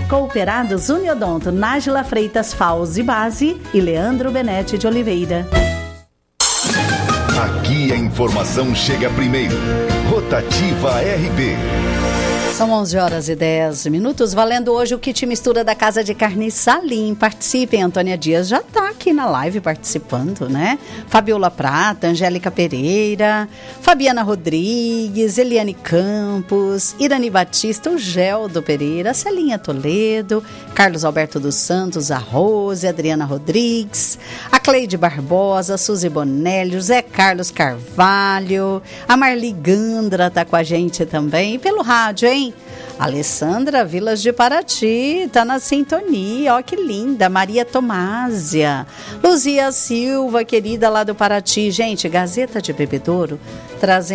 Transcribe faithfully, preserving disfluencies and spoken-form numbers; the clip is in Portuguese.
Cooperados Uniodonto, Nájila Freitas Fauzi Base e Leandro Benete de Oliveira. Aqui a informação chega primeiro. Rotativa R B. São onze horas e dez minutos, valendo hoje o kit mistura da Casa de Carne Salim. Participem, Antônia Dias já está aqui na live participando, né? Fabiola Prata, Angélica Pereira, Fabiana Rodrigues, Eliane Campos, Irani Batista, o Geldo Pereira, Celinha Toledo, Carlos Alberto dos Santos, a Rose, Adriana Rodrigues, a Cleide Barbosa, Suzy Bonelli, José Carlos Carvalho, a Marli Gandra está com a gente também, e pelo rádio, hein? Alessandra Vilas de Paraty tá na sintonia, ó que linda. Maria Tomásia, Luzia Silva, querida lá do Paraty. Gente, Gazeta de Bebedouro trazendo